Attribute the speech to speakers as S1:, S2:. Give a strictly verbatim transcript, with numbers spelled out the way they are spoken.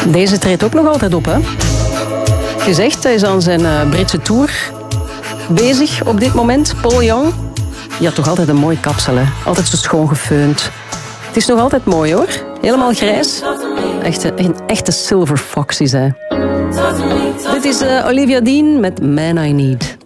S1: Deze treedt ook nog altijd op, hè? Gezegd, hij is aan zijn uh, Britse tour bezig op dit moment. Paul Young. Die had toch altijd een mooi kapsel, hè? Altijd zo schoon gefeund. Het is nog altijd mooi, hoor. Helemaal grijs. Echte, een echte silver fox is hij. Dit is uh, Olivia Dean met Man I Need.